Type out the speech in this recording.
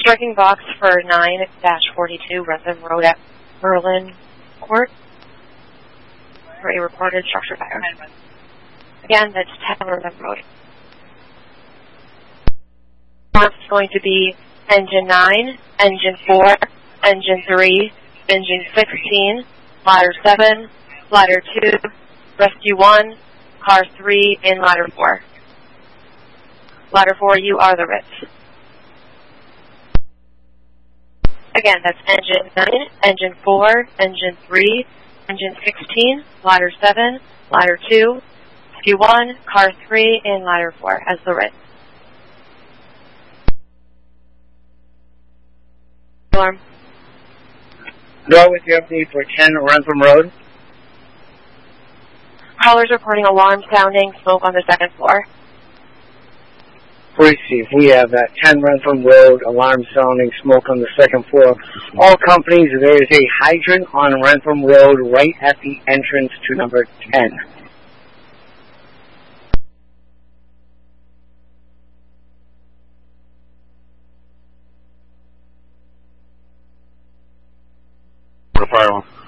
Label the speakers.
Speaker 1: Striking box for 9-42 Rentham Road at Berlin Court for a reported structure fire. Again, that's 10 Rentham Road. It's going to be engine 9, engine 4, engine 3, engine 16, ladder 7, ladder 2, rescue 1, car 3, and ladder 4. Ladder 4, you are the Ritz. Again, that's engine 9, engine 4, engine 3, engine 16, ladder 7, ladder 2, rescue 1, car 3, and ladder 4 as the Ritz. Alarm.
Speaker 2: Go with your update for 10 Rentham Road.
Speaker 1: Callers reporting alarm sounding, smoke on the second floor.
Speaker 2: Police chief, we have 10 Rentham Road, alarm sounding, smoke on the second floor. All companies, there is a hydrant on Rentham Road right at the entrance to number 10.
Speaker 3: Fire one.